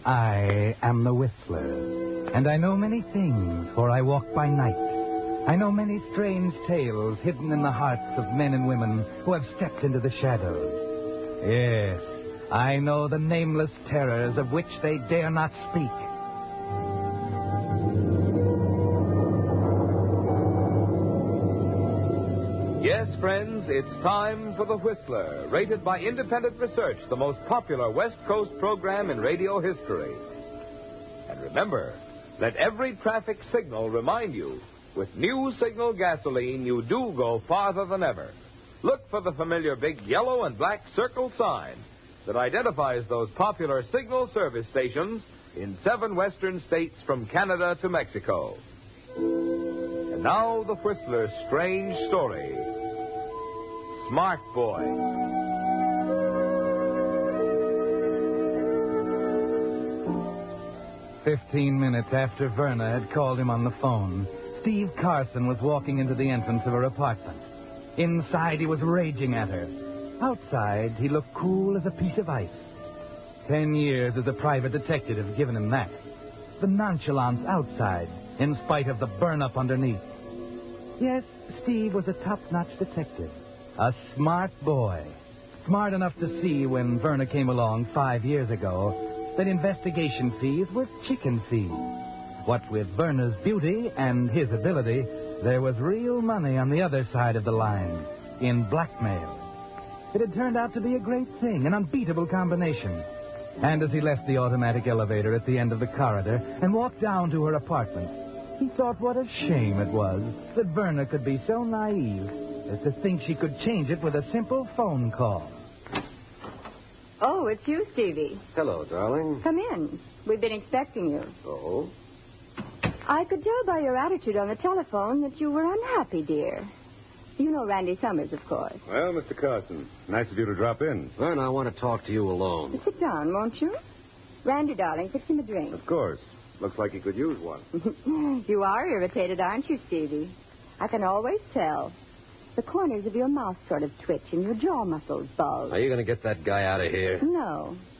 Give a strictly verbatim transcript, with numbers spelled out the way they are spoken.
I am the Whistler, and I know many things, for I walk by night. I know many strange tales hidden in the hearts of men and women who have stepped into the shadows. Yes, I know the nameless terrors of which they dare not speak. Yes, friends, it's time for The Whistler, rated by independent research the most popular West Coast program in radio history. And remember, let every traffic signal remind you, with new Signal gasoline, you do go farther than ever. Look for the familiar big yellow and black circle sign that identifies those popular Signal service stations in seven western states from Canada to Mexico. And now, The Whistler's strange story, Smart Boy. Fifteen minutes after Verna had called him on the phone, Steve Carson was walking into the entrance of her apartment. Inside, he was raging at her. Outside, he looked cool as a piece of ice. Ten years as a private detective have given him that. The nonchalance outside, in spite of the burn-up underneath. Yes, Steve was a top-notch detective. A smart boy. Smart enough to see when Verna came along five years ago that investigation fees were chicken fees. What with Verna's beauty and his ability, there was real money on the other side of the line, in blackmail. It had turned out to be a great thing, an unbeatable combination. And as he left the automatic elevator at the end of the corridor and walked down to her apartment, he thought what a shame it was that Verna could be so naive as to think she could change it with a simple phone call. Oh, it's you, Stevie. Hello, darling. Come in. We've been expecting you. Oh? I could tell by your attitude on the telephone that you were unhappy, dear. You know Randy Summers, of course. Well, Mister Carson, nice of you to drop in. Vern, I want to talk to you alone. Sit down, won't you? Randy, darling, fix him a drink. Of course. Looks like he could use one. You are irritated, aren't you, Stevie? I can always tell. The corners of your mouth sort of twitch and your jaw muscles bulge. Are you going to get that guy out of here? No.